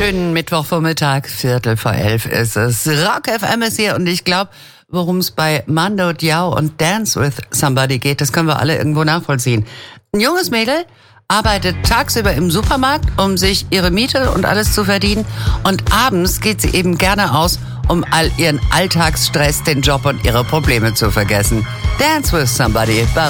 Schönen Mittwochvormittag, 11:15 ist es. Rock FM ist hier und ich glaube, worum es bei Mando Diao und Dance with Somebody geht, das können wir alle irgendwo nachvollziehen. Ein junges Mädel arbeitet tagsüber im Supermarkt, um sich ihre Miete und alles zu verdienen, und abends geht sie eben gerne aus, um all ihren Alltagsstress, den Job und ihre Probleme zu vergessen. Dance with Somebody bei